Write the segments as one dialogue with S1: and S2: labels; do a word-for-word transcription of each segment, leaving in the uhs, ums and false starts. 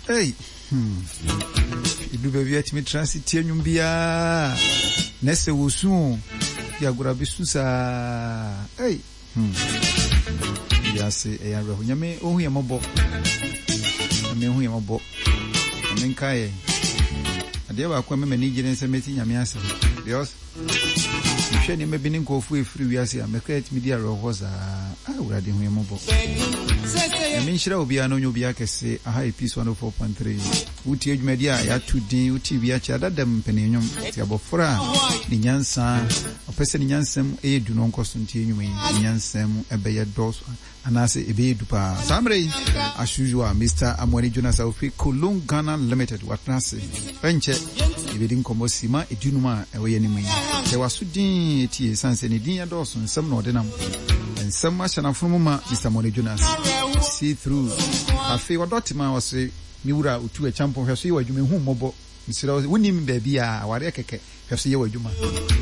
S1: Hey. Hmm. Idu baby atimi transit enwum bia. Nese wosu. Ya gura bisusa. Hey. Hmm. Ya se e ya rehu nyame ohu ye mobo. Me hu ye mobo. Me nkae. Ade ba kwa me mani gire nse meti nyame ase. Dios. Hwe ni me bi ni nkofu efiri wiase a me create media rehu za. Ah urade hu ye mobo. Me nshira obi ano nyo bia kese aha episode one oh four point three. Uti edwumadi a ya tudin uti bia cha dadam penenwom ti abofra ni nyansa opese ni nyansam e du no nkoso nti enwum yi nyansam ebe ye dos anase ebe du pa samre as usual Mister Amwani Jonas Ofi Kulung Ghana Limited watnase enche ebe din komosima edunuma ewe ye ni mu te wasudin ti sanse ni din ya dos nsam no denam nsam achana funuma Mister Amwani Jonas see through afi wadotima wase miura utu e champion hweso ye wadwuma hu mobo nsira wonim ba bia aware keke hweso ye wadwuma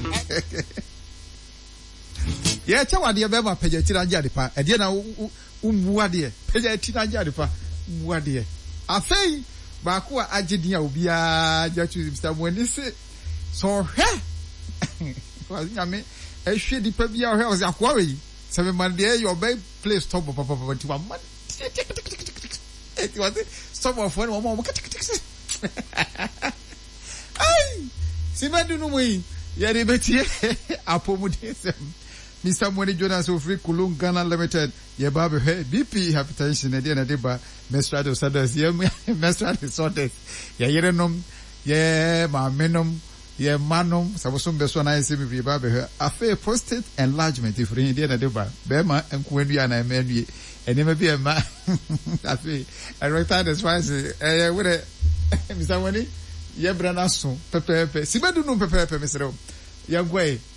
S1: ye cha wade be ma pagya tira ade pa ade na umbu ade pagya tira ade pa umbu ade afei ba ko agedin a obi a jatu Mister Amwani se so hwe waznyame ehwe di pa bia hwe wase akwa we se me man de your bay play stop papa papa ti wa man it was stop of one mama ai simadu no mu ya de betie apomudesem Mister Amwani Jonas Ofi Kulung Ghana Limited ye ba be B P hypertension e de na de ba menstrual disorders ye menstrual disorders ye yerenom ye ma menom ye manom sabosom beso na ese bi ba be afa prostate enlargement if re de na de ba be ma enko anua na emanu enema bi e ma afa erectile dysfunction eh we Mister Amwani ye brana so pepepe sibadu no pepepe mesero ye gwe